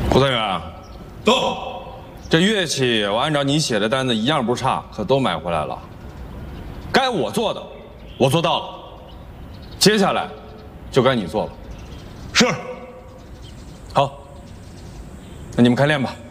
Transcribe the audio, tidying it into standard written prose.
胡三元， 到。 这乐器我按照你写的单子一样不差，可都买回来了。该我做的，我做到了。接下来，就该你做了。 是。 好，那你们开练吧。